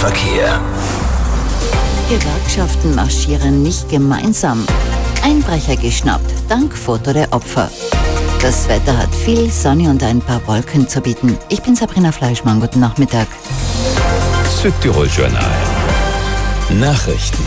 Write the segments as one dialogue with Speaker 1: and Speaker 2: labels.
Speaker 1: Verkehr.
Speaker 2: Gewerkschaften marschieren nicht gemeinsam. Einbrecher geschnappt, dank Foto der Opfer. Das Wetter hat viel Sonne und ein paar Wolken zu bieten. Ich bin Sabrina Fleischmann, guten Nachmittag.
Speaker 1: Südtirol-Journal. Nachrichten.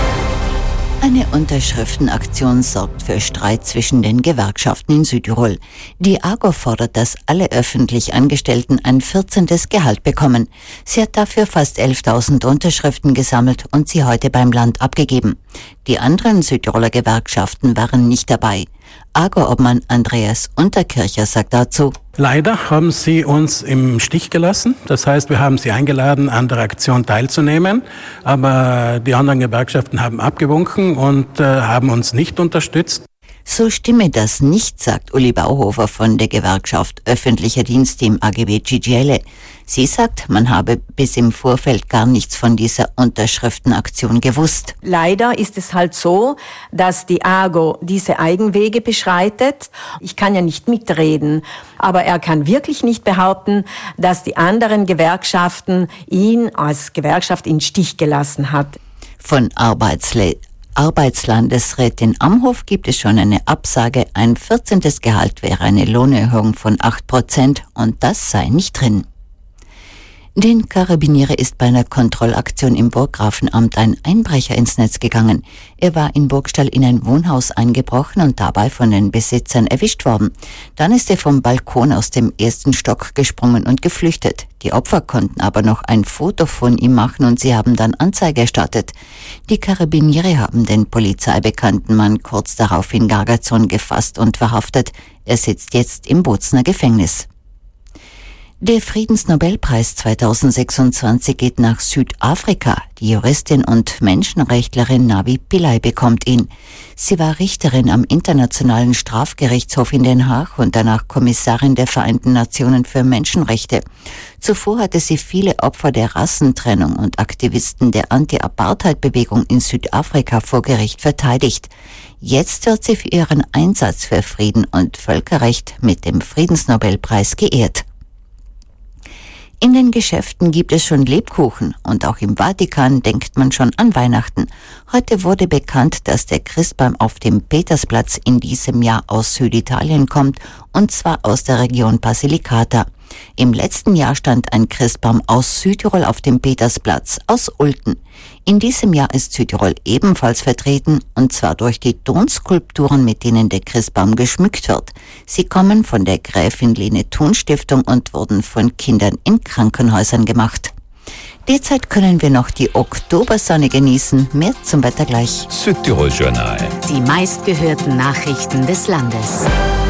Speaker 2: Eine Unterschriftenaktion sorgt für Streit zwischen den Gewerkschaften in Südtirol. Die AGO fordert, dass alle öffentlich Angestellten ein 14. Gehalt bekommen. Sie hat dafür fast 11.000 Unterschriften gesammelt und sie heute beim Land abgegeben. Die anderen Südtiroler Gewerkschaften waren nicht dabei. AGO-Obmann Andreas Unterkircher sagt dazu:
Speaker 3: Leider haben sie uns im Stich gelassen. Das heißt, wir haben sie eingeladen, an der Aktion teilzunehmen. Aber die anderen Gewerkschaften haben abgewunken und haben uns nicht unterstützt.
Speaker 2: So stimme das nicht, sagt Uli Bauhofer von der Gewerkschaft Öffentlicher Dienst im AGB CGL. Sie sagt, man habe bis im Vorfeld gar nichts von dieser Unterschriftenaktion gewusst.
Speaker 4: Leider ist es halt so, dass die AGO diese Eigenwege beschreitet. Ich kann ja nicht mitreden, aber er kann wirklich nicht behaupten, dass die anderen Gewerkschaften ihn als Gewerkschaft in Stich gelassen hat.
Speaker 2: Von Arbeitslandesrätin Amhof gibt es schon eine Absage. Ein 14. Gehalt wäre eine Lohnerhöhung von 8% und das sei nicht drin. Den Karabiniere ist bei einer Kontrollaktion im Burggrafenamt ein Einbrecher ins Netz gegangen. Er war in Burgstall in ein Wohnhaus eingebrochen und dabei von den Besitzern erwischt worden. Dann ist er vom Balkon aus dem ersten Stock gesprungen und geflüchtet. Die Opfer konnten aber noch ein Foto von ihm machen und sie haben dann Anzeige erstattet. Die Karabiniere haben den polizeibekannten Mann kurz darauf in Gargazon gefasst und verhaftet. Er sitzt jetzt im Bozner Gefängnis. Der Friedensnobelpreis 2026 geht nach Südafrika. Die Juristin und Menschenrechtlerin Navi Pillay bekommt ihn. Sie war Richterin am Internationalen Strafgerichtshof in Den Haag und danach Kommissarin der Vereinten Nationen für Menschenrechte. Zuvor hatte sie viele Opfer der Rassentrennung und Aktivisten der Anti-Apartheid-Bewegung in Südafrika vor Gericht verteidigt. Jetzt wird sie für ihren Einsatz für Frieden und Völkerrecht mit dem Friedensnobelpreis geehrt. In den Geschäften gibt es schon Lebkuchen und auch im Vatikan denkt man schon an Weihnachten. Heute wurde bekannt, dass der Christbaum auf dem Petersplatz in diesem Jahr aus Süditalien kommt und zwar aus der Region Basilicata. Im letzten Jahr stand ein Christbaum aus Südtirol auf dem Petersplatz aus Ulten. In diesem Jahr ist Südtirol ebenfalls vertreten und zwar durch die Tonskulpturen, mit denen der Christbaum geschmückt wird. Sie kommen von der Gräfin Lene Thun Stiftung und wurden von Kindern in Krankenhäusern gemacht. Derzeit können wir noch die Oktobersonne genießen. Mehr zum Wetter gleich.
Speaker 1: Südtirol-Journal.
Speaker 5: Die meistgehörten Nachrichten des Landes.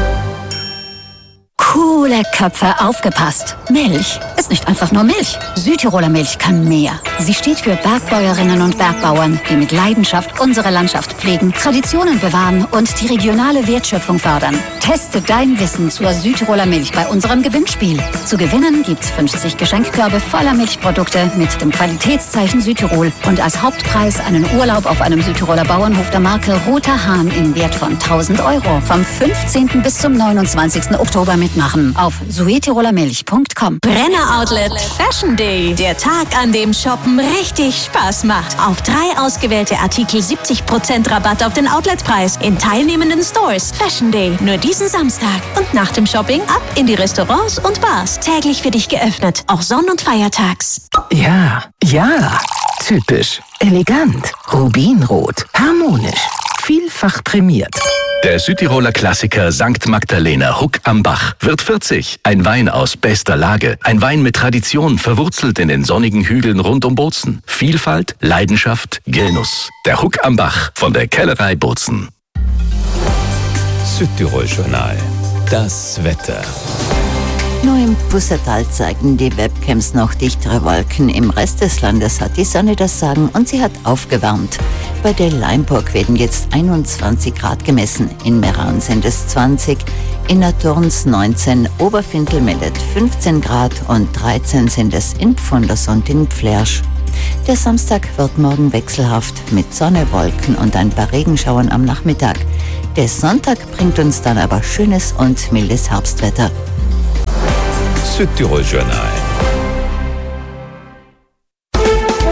Speaker 5: Coole Köpfe, aufgepasst. Milch ist nicht einfach nur Milch. Südtiroler Milch kann mehr. Sie steht für Bergbäuerinnen und Bergbauern, die mit Leidenschaft unsere Landschaft pflegen, Traditionen bewahren und die regionale Wertschöpfung fördern. Teste dein Wissen zur Südtiroler Milch bei unserem Gewinnspiel. Zu gewinnen gibt's 50 Geschenkkörbe voller Milchprodukte mit dem Qualitätszeichen Südtirol und als Hauptpreis einen Urlaub auf einem Südtiroler Bauernhof der Marke Roter Hahn im Wert von 1.000 €. Vom 15. bis zum 29. Oktober mitmachen auf suetirolermilch.com.
Speaker 6: Brenner Outlet Fashion Day. Der Tag, an dem Shoppen richtig Spaß macht. Auf 3 ausgewählte Artikel 70% Rabatt auf den Outletpreis in teilnehmenden Stores. Fashion Day. Nur diesen Samstag. Und nach dem Shopping ab in die Restaurants und Bars. Täglich für dich geöffnet. Auch Sonn- und Feiertags.
Speaker 7: Ja. Typisch. Elegant. Rubinrot. Harmonisch. Vielfach prämiert.
Speaker 8: Der Südtiroler Klassiker St. Magdalena Huck am Bach wird 40. Ein Wein aus bester Lage. Ein Wein mit Tradition, verwurzelt in den sonnigen Hügeln rund um Bozen. Vielfalt, Leidenschaft, Genuss. Der Huck am Bach von der Kellerei Bozen.
Speaker 1: Südtirol-Journal. Das Wetter.
Speaker 2: Nur im Pussertal zeigen die Webcams noch dichtere Wolken. Im Rest des Landes hat die Sonne das Sagen und sie hat aufgewärmt. Bei der Leimburg werden jetzt 21 Grad gemessen. In Meran sind es 20, in Naturns 19, Oberfintel meldet 15 Grad und 13 sind es in Pfunders und in Pflersch. Der Samstag wird morgen wechselhaft mit Sonne, Wolken und ein paar Regenschauern am Nachmittag. Der Sonntag bringt uns dann aber schönes und mildes Herbstwetter.
Speaker 1: Südtirol-Journal.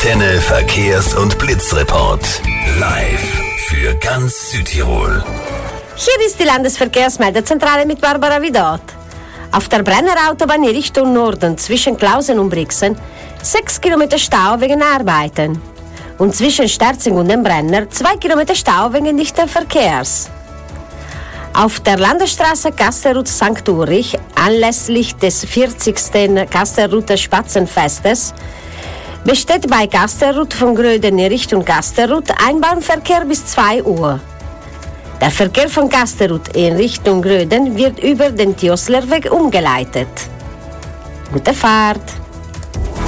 Speaker 9: Antenne Verkehrs- und Blitzreport. Live für ganz Südtirol.
Speaker 10: Hier ist die Landesverkehrsmeldezentrale mit Barbara Vidot. Auf der Brenner Autobahn in Richtung Norden zwischen Klausen und Brixen 6 Kilometer Stau wegen Arbeiten. Und zwischen Sterzing und dem Brenner 2 Kilometer Stau wegen dichten Verkehrs. Auf der Landesstraße Kasterroute St. Ulrich anlässlich des 40. Kasterroute Spatzenfestes besteht bei Kasterroute von Gröden in Richtung Kasterroute Einbahnverkehr bis 2 Uhr. Der Verkehr von Kasterroute in Richtung Gröden wird über den Tioslerweg umgeleitet. Gute Fahrt!